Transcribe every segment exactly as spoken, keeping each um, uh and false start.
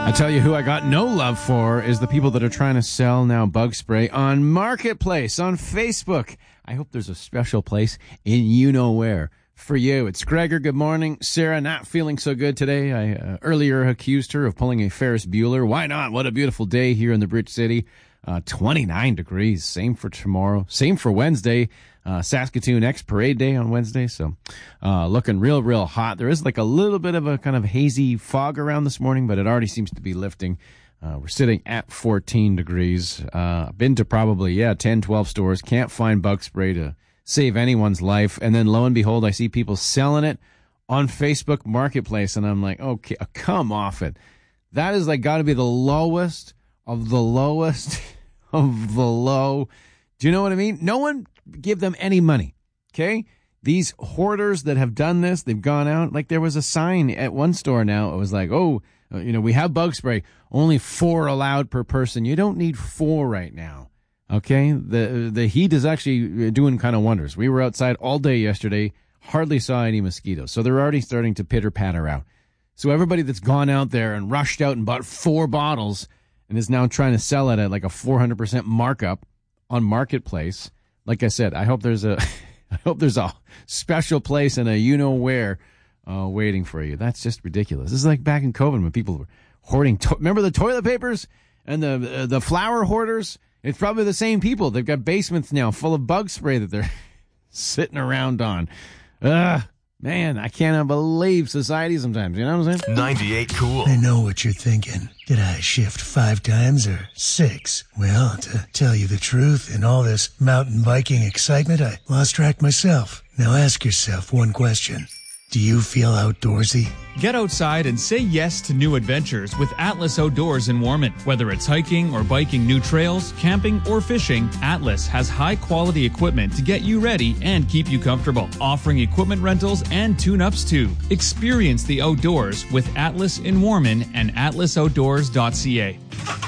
I tell you who I got no love for is the people that are trying to sell now bug spray on Marketplace, on Facebook. I hope there's a special place in you-know-where for you. It's Gregor. Good morning. Sarah, not feeling so good today. I uh, earlier accused her of pulling a Ferris Bueller. Why not? What a beautiful day here in the Bridge City. Uh, twenty-nine degrees. Same for tomorrow. Same for Wednesday. Uh, Saskatoon X Parade Day on Wednesday. So, uh, looking real, real hot. There is like a little bit of a kind of hazy fog around this morning, but it already seems to be lifting. Uh, we're sitting at fourteen degrees. Uh, been to probably, yeah, ten, twelve stores. Can't find bug spray to save anyone's life. And then lo and behold, I see people selling it on Facebook Marketplace. And I'm like, okay, come off it. That is like got to be the lowest of the lowest of the low. Do you know what I mean? No one give them any money. Okay. These hoarders that have done this, they've gone out. Like there was a sign at one store now. It was like, oh, you know, we have bug spray, only four allowed per person. You don't need four right now. Okay. The, the heat is actually doing kind of wonders. We were outside all day yesterday, hardly saw any mosquitoes. So they're already starting to pitter patter out. So everybody that's gone out there and rushed out and bought four bottles and is now trying to sell it at like a four hundred percent markup on Marketplace. Like I said, I hope there's a, I hope there's a special place and a you know where, uh, waiting for you. That's just ridiculous. This is like back in COVID when people were hoarding. To- Remember the toilet papers and the uh, the flour hoarders? It's probably the same people. They've got basements now full of bug spray that they're sitting around on. Ugh. Man, I cannot believe society sometimes. You know what I'm saying? ninety-eight Cool. I know what you're thinking. Did I shift five times or six? Well, to tell you the truth, in all this mountain biking excitement, I lost track myself. Now ask yourself one question. Do you feel outdoorsy? Get outside and say yes to new adventures with Atlas Outdoors in Warman. Whether it's hiking or biking new trails, camping or fishing, Atlas has high-quality equipment to get you ready and keep you comfortable, offering equipment rentals and tune-ups too. Experience the outdoors with Atlas in Warman and atlas outdoors dot c a.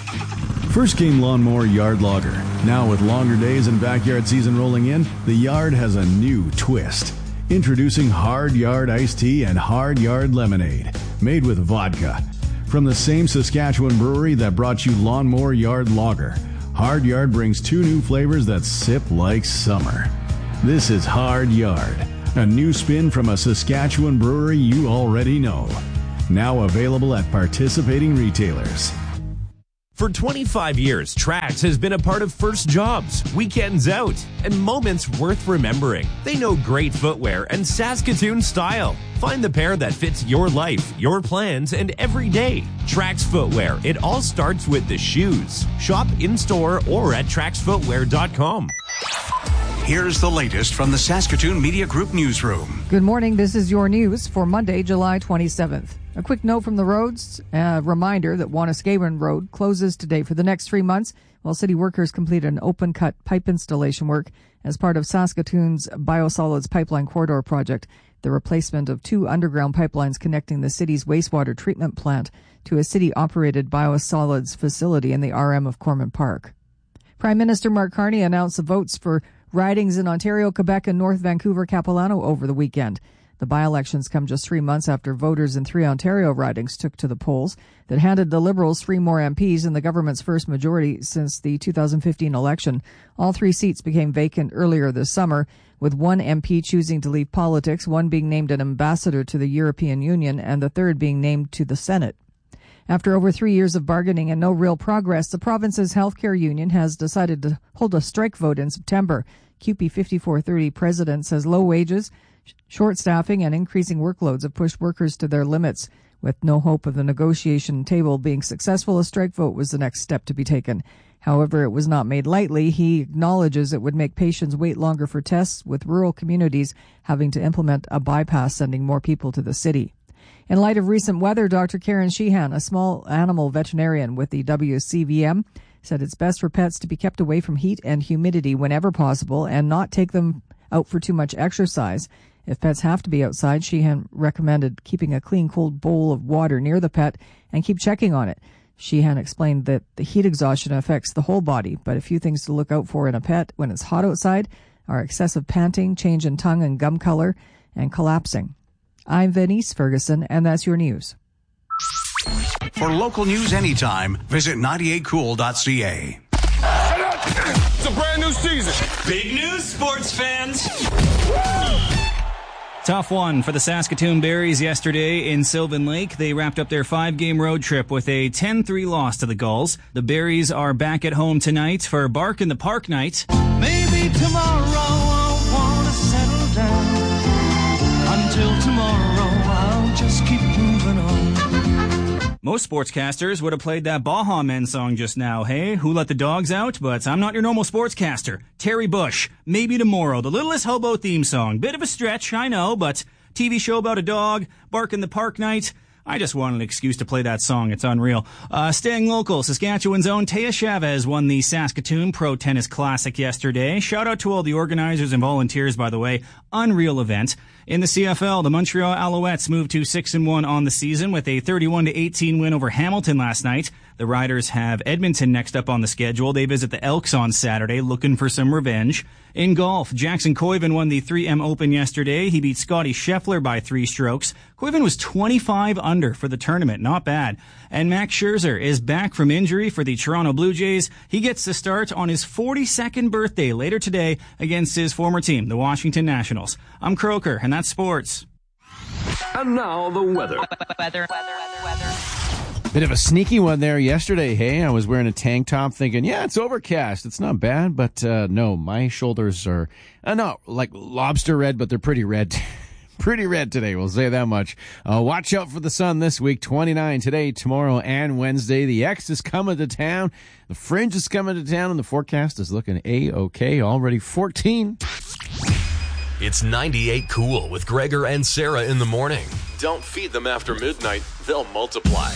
First Game Lawnmower Yard Logger. Now with longer days and backyard season rolling in, the yard has a new twist. Introducing Hard Yard Iced Tea and Hard Yard Lemonade, made with vodka. From the same Saskatchewan brewery that brought you Lawnmower Yard Lager, Hard Yard brings two new flavors that sip like summer. This is Hard Yard, a new spin from a Saskatchewan brewery you already know. Now available at participating retailers. For twenty-five years, Trax has been a part of First Jobs, Weekends Out, and moments worth remembering. They know great footwear and Saskatoon style. Find the pair that fits your life, your plans, and every day. Trax Footwear. It all starts with the shoes. Shop in-store or at trax footwear dot com. Here's the latest from the Saskatoon Media Group newsroom. Good morning. This is your news for Monday, July twenty-seventh. A quick note from the roads. A reminder that Wanuskewin Road closes today for the next three months while city workers complete an open-cut pipe installation work as part of Saskatoon's Biosolids Pipeline Corridor project, the replacement of two underground pipelines connecting the city's wastewater treatment plant to a city-operated biosolids facility in the R M of Corman Park. Prime Minister Mark Carney announced the votes for ridings in Ontario, Quebec, and North Vancouver, Capilano over the weekend. The by-elections come just three months after voters in three Ontario ridings took to the polls that handed the Liberals three more M Ps in the government's first majority since the two thousand fifteen election. All three seats became vacant earlier this summer, with one M P choosing to leave politics, one being named an ambassador to the European Union, and the third being named to the Senate. After over three years of bargaining and no real progress, the province's healthcare union has decided to hold a strike vote in September. Q P fifty-four thirty president says low wages, short staffing, and increasing workloads have pushed workers to their limits. With no hope of the negotiation table being successful, a strike vote was the next step to be taken. However, it was not made lightly. He acknowledges it would make patients wait longer for tests, with rural communities having to implement a bypass, sending more people to the city. In light of recent weather, Doctor Karen Sheehan, a small animal veterinarian with the W C V M, said it's best for pets to be kept away from heat and humidity whenever possible and not take them out for too much exercise. If pets have to be outside, Sheehan recommended keeping a clean, cold bowl of water near the pet and keep checking on it. Sheehan explained that the heat exhaustion affects the whole body, but a few things to look out for in a pet when it's hot outside are excessive panting, change in tongue and gum color, and collapsing. I'm Venice Ferguson, and that's your news. For local news anytime, visit ninety-eight cool dot c a. It's a brand new season. Big news, sports fans. Tough one for the Saskatoon Berries yesterday in Sylvan Lake. They wrapped up their five-game road trip with a ten three loss to the Gulls. The Berries are back at home tonight for Bark in the Park night. Maybe tomorrow I'll want to settle down. Until tomorrow I'll just keep moving on. Most sportscasters would have played that Baja Men song just now, hey? Who Let the Dogs Out? But I'm not your normal sportscaster. Terry Bush, Maybe Tomorrow, the Littlest Hobo theme song. Bit of a stretch, I know, but T V show about a dog, Bark in the Park night. I just wanted an excuse to play that song. It's unreal. Uh, staying local, Saskatchewan's own Taya Chavez won the Saskatoon Pro Tennis Classic yesterday. Shout out to all the organizers and volunteers, by the way. Unreal event. In the C F L, the Montreal Alouettes moved to six and one on the season with a thirty-one to eighteen win over Hamilton last night. The Riders have Edmonton next up on the schedule. They visit the Elks on Saturday, looking for some revenge. In golf, Jackson Koiven won the three M Open yesterday. He beat Scotty Scheffler by three strokes. Koiven was twenty-five under for the tournament. Not bad. And Max Scherzer is back from injury for the Toronto Blue Jays. He gets to start on his forty-second birthday later today against his former team, the Washington Nationals. I'm Croker, and that's sports. And now the weather. Weather, weather, weather, weather. Bit of a sneaky one there yesterday, hey? I was wearing a tank top thinking, yeah, it's overcast. It's not bad, but uh, no, my shoulders are, uh, no, like lobster red, but they're pretty red. Pretty red today, we'll say that much. Uh, watch out for the sun this week. twenty-nine today, tomorrow, and Wednesday. The X is coming to town. The Fringe is coming to town, and the forecast is looking A-okay. Already fourteen. It's ninety-eight Cool with Gregor and Sarah in the morning. Don't feed them after midnight. They'll multiply.